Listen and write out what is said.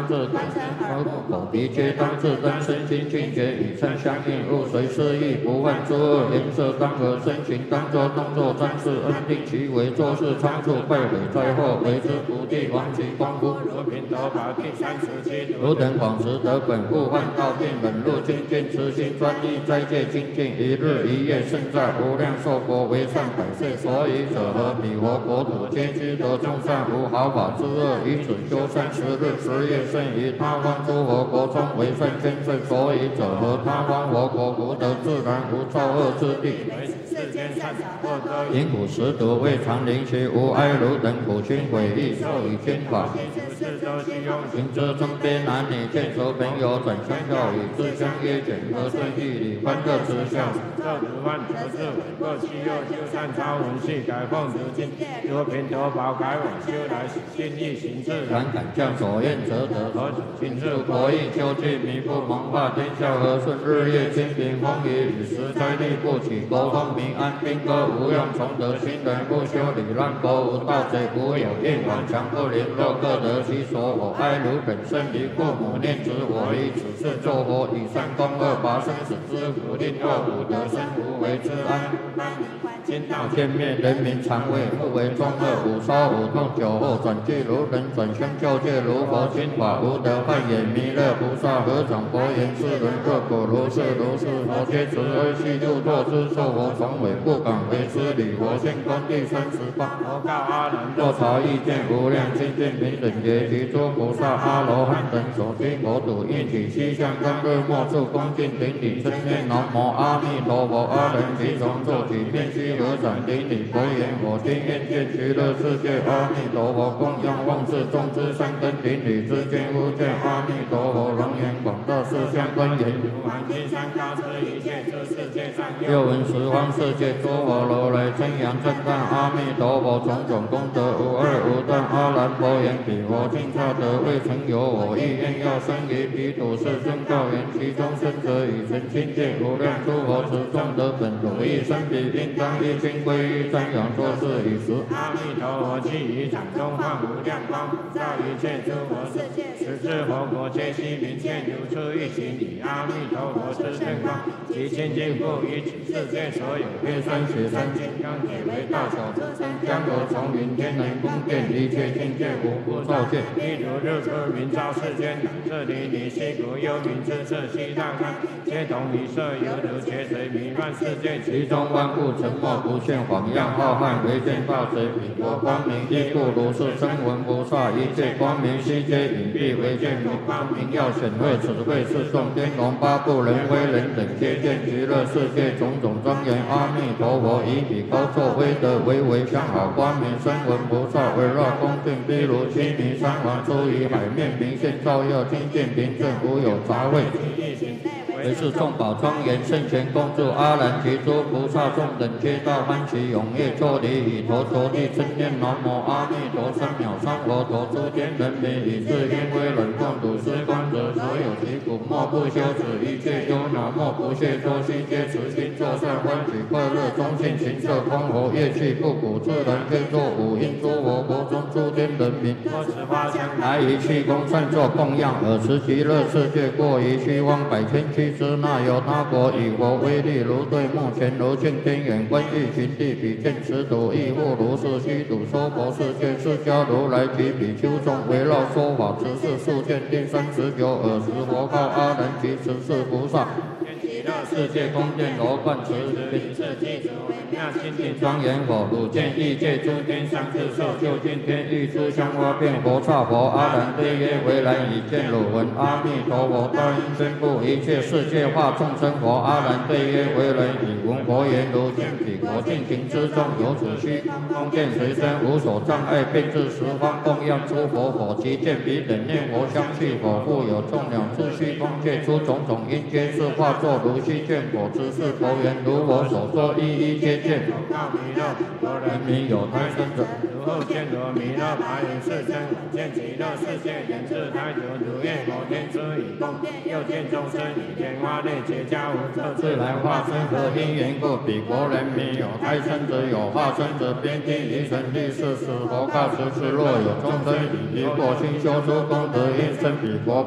自感耳目口鼻皆当自当身心境界与身相应，入随失意不犯诸恶，颜色当和身形当作动作战事，恩定其为做事仓促败毁灾祸，为之不地亡其功夫。如品德法第37，如等广识得本故患道病忍辱精进，慈心专一斋戒精进，一日一夜胜在无量寿国为上百岁。所以者何？彼佛国土皆知得众善无好法之恶，以此修30日10夜胜于他方诸佛国中为圣千岁。所以者何？他方佛国福德自然无造恶之地。世间善恶多因苦食毒未尝临其无哀如等苦心毁义，受以天法。世周须用行之中边男女见熟朋友转相教与自相约卷和顺义理欢乐之笑。这如万则是伪过其右修善超文系改奉如今，若平头宝改往修来心意行自然感降所愿则得。何今日国义究竟弥不蒙化天下和顺日夜清平风雨与时灾力不起沟通明安兵歌无用从得心人不修理让国无盗贼无有应往强不联络各得其所我哀如本身离父母念之我以此事作佛以善功恶拔生死之苦令恶苦得生无为之安今道见灭人民常为不为中恶五烧五痛酒后转俱如人转生教戒如佛心法无得幻眼弥勒菩萨合掌佛言世人各果如是如是佛皆慈悲悉入堕之受佛从委不敢为师礼佛现功第38佛告阿难若朝意见无量清净平等觉其诸菩萨阿罗汉等所居国土应起西向根日末处恭敬顶礼称念南无阿弥陀佛阿人其从作起遍悉合掌顶礼佛言我今愿见极乐世界阿弥陀佛供养望世众之三根顶礼之间忽见阿弥陀佛龙颜广大世相观言如含金山高之一切诸世界上又闻十方世界诸佛如来称扬称叹阿弥陀佛种种功德无二无断阿难佛言彼佛尽刹得未曾有我意愿要生于彼土世尊告言其中生者以成清净无量诸佛持众得本如意生彼应当一心归于瞻仰作是以时阿弥陀佛既于掌中放无量光普照一切诸佛世界十智佛国皆悉明现如出一行以阿弥陀佛之圣光其清净复于此世界所有遍山雪山金刚体为大小之身江河丛林天人宫殿一切境界无不照见譬如日出明照世间乃至离离西谷幽冥之色悉大开皆同一色犹如劫水弥漫世界其中万物沉默不现晃样浩瀚唯见大水彼佛光明亦故如是声闻菩萨一切光明悉皆隐蔽唯见如光明耀显慧此慧是众天龙八部人威人等皆见极乐世界种种庄严阿弥陀佛以彼高作威德为相好光明声闻菩萨围绕恭敬譬如须弥山王出于海面明现照耀清净平正无有杂秽为是众宝庄严圣贤恭祝阿难及诸菩萨众等皆到欢喜踊跃作礼以头着地称念南无阿弥陀3秒三佛陀诸天人民以至因为忍共睹施观者所有其苦莫不修持一切忧恼莫不懈作悉皆持心作善欢喜快乐中性行色空佛业气不苦自然皆作五因诸佛国中诸天人民多持花香来于气功善作供养尔时极乐世界过于虚妄百千俱之那有他国以佛威力如对目前如镜天眼观欲寻地比见此土亦复如是虚土说佛世界释迦如来及比丘众围绕说法持是数见第39尔时佛告阿难及十世菩萨极乐世界宫殿罗冠持名次记主微妙清净庄严佛汝见异界诸天相自受就近天欲诸香花遍佛刹佛阿难对曰为来已见汝闻阿弥陀佛大应宣布一切世界化众生佛阿难对曰为来已闻佛言如见彼国尽情之中有此虚空见随身无所障碍并至十方供养诸佛佛及见彼等念佛相续佛复有众鸟诸虚空界出种种因皆是化作如如悉见果，知是佛缘，如我所说，一一皆见。 告弥勒，佛人民有胎生者， 如后见得弥勒白云是真，见极乐世界人自胎久，如愿摩天之以供殿，又见众生以天花内结跏无色自来化身何因缘故？彼国人民有胎生者，有化身者，边地离神力士，是佛告时是若有众生以一过心修诸功德，应生彼国。